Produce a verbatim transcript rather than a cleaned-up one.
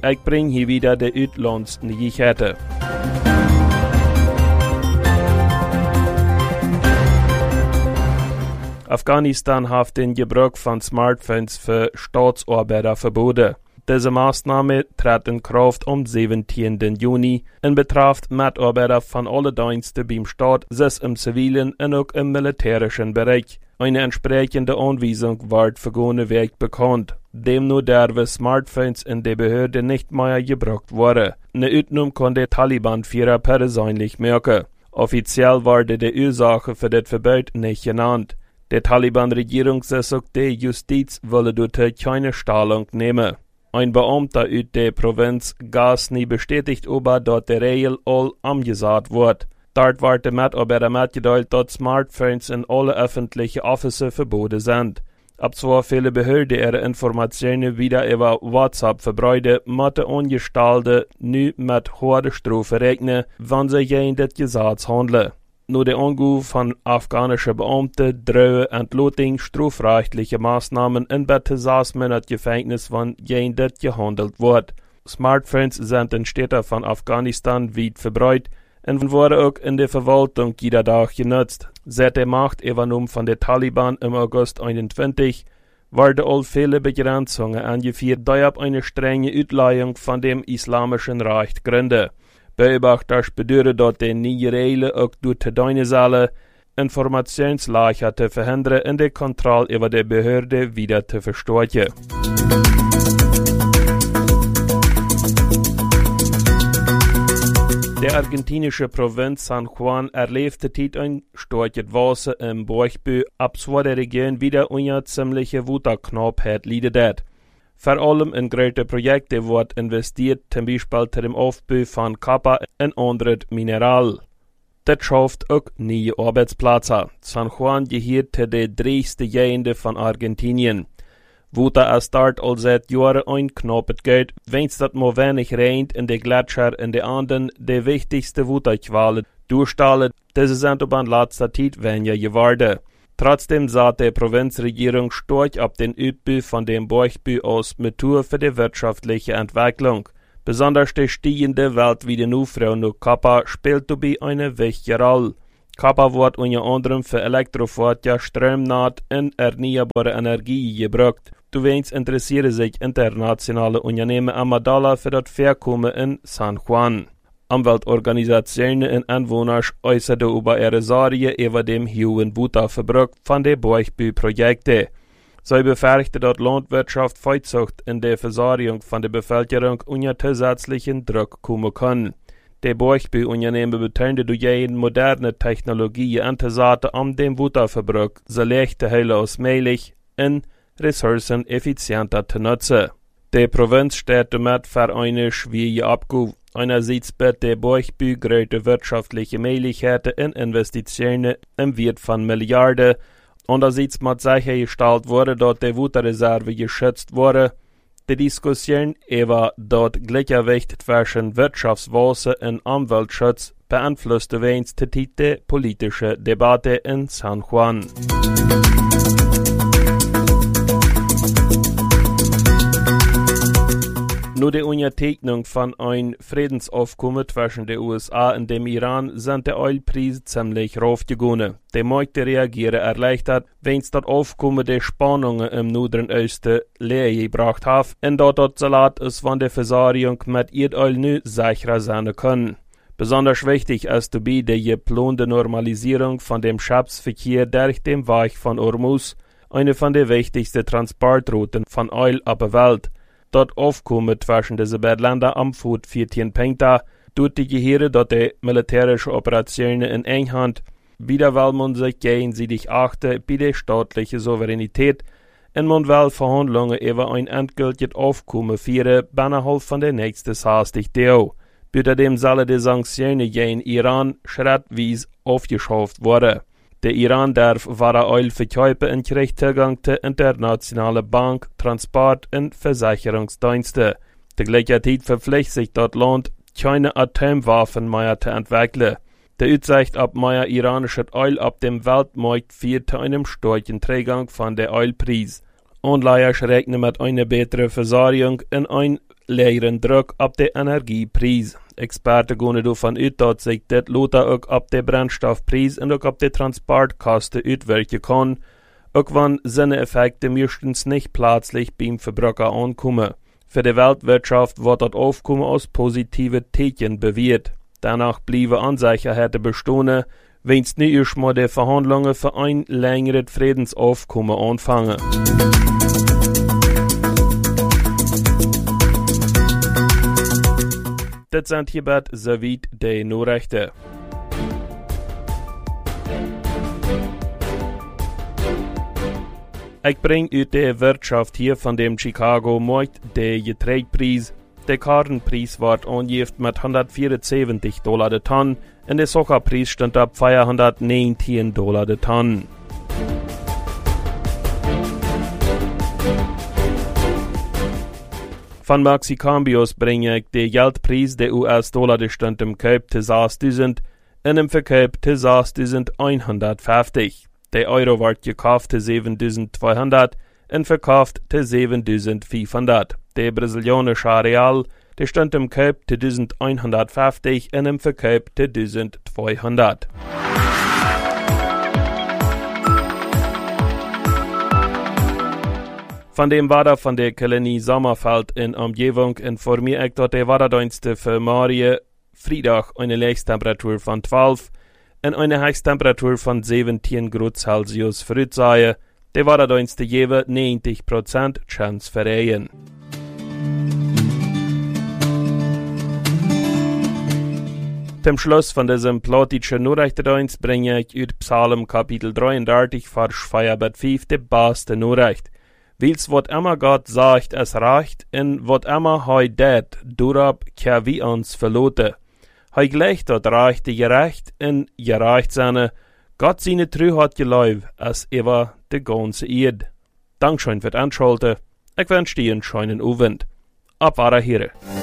Ich bring hier wieder de Uitlandsnyheiten. Afghanistan hat den Gebrauch von Smartphones für Staatsarbeiter verboten. Diese Maßnahme trat in Kraft am zeventiende Juni und betrifft Mitarbeiter von allen Diensten beim Staat, sowohl im zivilen und auch im militärischen Bereich. Eine entsprechende Anweisung wird vergangene Woche bekannt. Demnach dürfen Smartphones in der Behörde nicht mehr gebraucht werden. Eine Ausnahme kann der Taliban-Führer persönlich merken. Offiziell wurde die Ursache für das Verbot nicht genannt. Der Taliban-Regierung sagt, die Justiz wolle dort keine Stellung nehmen. Ein Beamter aus der Provinz Ghazni bestätigt aber, dass die Regel all umgesetzt wird. Dort wird den Mitarbeitern mitgeteilt, dass Smartphones in alle öffentlichen Office verboten sind. Ab zwar viele Behörden ihre Informationen wieder über WhatsApp verbreiten, müssen Angestellte nu mit hoher Strafe rechnen, wenn sie gegen das Gesetz handeln. Nur der Anruf von afghanischen Beamten drohen Entloting strafrechtliche Maßnahmen in bis zu sechs Monate Gefängnis, wenn gegen das gehandelt wird. Smartphones sind in Städten von Afghanistan weit verbreitet und wurden auch in der Verwaltung jeder Tag genutzt. Seit der Machtübernahme von den Taliban im August einundzwanzig wurden all viele Begrenzungen angeführt, die auf eine strenge Auslegung von dem islamischen Recht gründen. Beobachter bedeutet, dass die neue Regeln auch durch die Deine sollen, Informationslage zu verhindern und die Kontrolle über die Behörde wieder zu verstärken. Der argentinische Provinz San Juan erlebte tit ein starkes Wasser im Bergbau, ab so der Region wieder eine ziemliche Wasserknappheit leidet. Vor allem in große Projekte wird investiert, zum Beispiel zu dem Aufbau von Copper und anderen Mineralen. Das schafft auch neue Arbeitsplätze. San Juan gehört zu den reichsten Gegenden von Argentinien. Wasser ist dort all seit Jahren ein knappes Geld, wenn es dort mal wenig regnet in den Gletscher in den Anden die wichtigste Wasserquelle durchstellen. Diese sind aber in letzter Zeit weniger geworden. Trotzdem sah die Provinzregierung stark auf den Ausbau von dem Bergbau als Methode für die wirtschaftliche Entwicklung. Besonders die steigende weltweite Nachfrage nach Copper spielt dabei eine wichtige Rolle. Copper wird unter anderem für Elektrofahrzeuge, Stromnetz und erneuerbare Energie gebraucht. Zuweilen interessieren sich internationale Unternehmen am Dollar für das Verkommen in San Juan. Umweltorganisationen und Anwohner äußerten über ihre Sorge über den hohen Wasserverbrauch von den Bergbauprojekten. Sie befürchten, dass Landwirtschaft Viehzucht in der Versorgung von der Bevölkerung unter zusätzlichen Druck kommen kann. Die Bergbauunternehmen betonten durch jede moderne Technologie einzusetzen, um den Wasserverbrauch so leicht zu halten als möglich und Ressourcen effizienter zu nutzen. Die Provinz steht damit für eine schwierige Abgabe. Einerseits bietet der Bergbau große wirtschaftliche Möglichkeiten und Investitionen im Wert von Milliarden. Andererseits muss sichergestellt werden, dass die Wasserreserve geschützt wurde. Die Diskussion über das Gleichgewicht zwischen Wirtschaftswasser und Umweltschutz beeinflusste wenigstens die politische Debatte in San Juan. Nur die Unterzeichnung von einem Friedensaufkommen zwischen den U S A und dem Iran sind die Ölpreise ziemlich raufgegangen. Die Märkte reagieren erleichtert, wenn es das Aufkommen der Spannungen im Norderen Osten leer gebracht hat und dass das Salat ist, wenn die Versorgung mit Erdöl nu sicherer sein kann. Besonders wichtig ist dabei die geplante Normalisierung von dem Schiffsverkehr durch den Weg von Hormuz, eine von den wichtigsten Transportrouten von Öl auf der Welt. Das Aufkommen zwischen diesen beiden Ländern am Fuß vierzehn Punkte, tut die Gehirne, dass die militärische Operationen in England wieder will man sich gegenseitig achten bei der staatlichen Souveränität und man will Verhandlungen über ein endgültiges Aufkommen führen, innerhalb von der nächsten sechzig Tage. Bei dem sollen die Sanktionen gegen Iran schrittweise aufgeschafft werden. Der Iran darf wahre Öl verkaufen und kriegt Zugang zu internationalen Bank-, Transport- und Versicherungsdiensten. Der gleiche Zeit verpflichtet sich das Land, keine Atomwaffen mehr zu entwickeln. Der Aussicht auf mehr iranisches Öl auf dem Weltmarkt führt zu einem starken Zugang von der Ölpreis. Onleiders rekenen met een betere versorgung en een lageren druk op de energieprijs. Experten gaan ervan uit dat zich dit later ook op de brandstofprijs en ook op de transportkosten uitwerken kan, ook wanneer zijn effecten meestens niet plötzlich beim Verbruiker aankomen. Für die Weltwirtschaft wird das Aufkommen als positive Teken bewertet. Danach bleiben Unsicherheiten bestehen, wenn es nicht erst mal die Verhandlungen für ein längeres Friedensaufkommen anfangen. Das sind hierbei soweit die Nachrichten. Ich bring uit de Wirtschaft hier von dem Chicago Markt de Getreidepreis. Der Kartenpreis wird angegeven mit hundertvierundzeventig Dollar de Tonne und der Zuckerpreis stand ab vierhonderdneunzehn Dollar de Tonne. Von Maxicambios bringe ich den Geldpreis der U S-Dollar, der stand im Kauf zu sechstausend und im Verkauf zu sechstausendeinhundertfünfzig. Der Euro wird gekauft zu siebentausendzweihundert und verkauft zu siebentausendfünfhundert. Der brasilianische Real, der stand im Kauf zu eintausendeinhundertfünfzig und im Verkauf zu eintausendzweihundert. Von dem Wetter von der Kolonie Sommerfeld in Umgebung informiere ich, dass der Wetterdienste für Morgen Freitag eine Höchsttemperatur von zwölf und eine Höchsttemperatur von siebzehn Grad Celsius voraussehen. Der Wetterdienste geben neunzig Prozent Chance für Regen. Zum Schluss von diesem plotischen Nachrichtendienst bringe ich aus Psalm Kapitel dreiunddreißig, Vers vier bis fünf die beste Nachricht. Weil's wat immer Gott sagt, es reicht, und wat immer hei det, durab kehr wie uns verlote. Hei gleich dort reicht die gerecht, und gereicht seine, Gott seine True hat geläuf, as ever de ganze Erd. Dankeschön für das Anschalten. Ich wünsche dir einen schönen Abend. Ab Here.